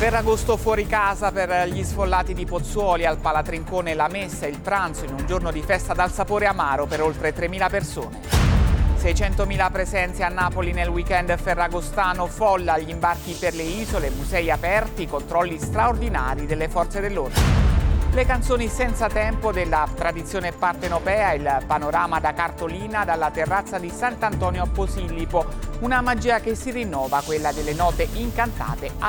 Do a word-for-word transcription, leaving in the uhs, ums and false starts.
Ferragosto fuori casa per gli sfollati di Pozzuoli, al Palatrincone la messa e il pranzo in un giorno di festa dal sapore amaro per oltre tremila persone. seicentomila presenze a Napoli nel weekend ferragostano, folla agli imbarchi per le isole, musei aperti, controlli straordinari delle forze dell'ordine. Le canzoni senza tempo della tradizione partenopea, il panorama da cartolina dalla terrazza di Sant'Antonio a Posillipo, una magia che si rinnova, quella delle note incantate